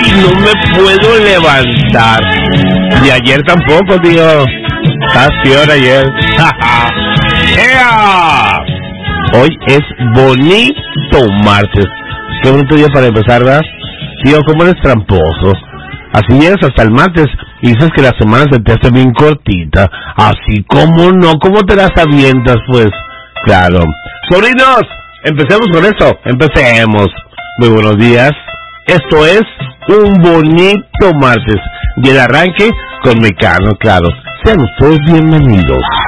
no me puedo levantar. Y ayer tampoco, tío. Estás peor ayer. ¡Ea! Hoy es bonito martes. Qué bonito día para empezar, ¿verdad? Tío, ¿cómo eres tramposo? Así llegas hasta el martes y dices que la semana se te hace bien cortita. Así como no, ¿cómo te las avientas, pues? Claro. Sobrinos, empecemos con esto. Empecemos. Muy buenos días. Esto es un bonito martes. Y el arranque con Mecano, claro. Sean ustedes bienvenidos.